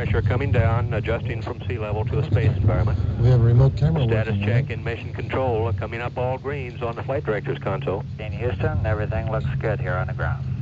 pressure coming down, adjusting from sea level to a space environment. We have a remote camera Status working, check right? in mission control, coming up all greens on the flight director's console. In Houston, everything looks good here on the ground.